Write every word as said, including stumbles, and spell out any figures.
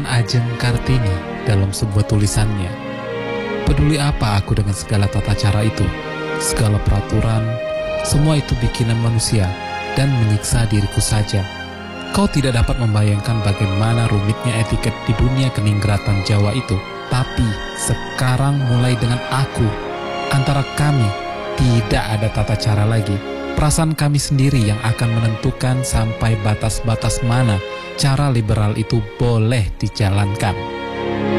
Katakan Ajeng Kartini dalam sebuah tulisannya, peduli apa aku dengan segala tata cara itu, segala peraturan, semua itu bikinan manusia dan menyiksa diriku saja. Kau tidak dapat membayangkan bagaimana rumitnya etiket di dunia keningratan Jawa itu. Tapi sekarang mulai dengan aku, antara kami tidak ada tata cara lagi. Perasaan kami sendiri yang akan menentukan sampai batas-batas mana cara liberal itu boleh dijalankan.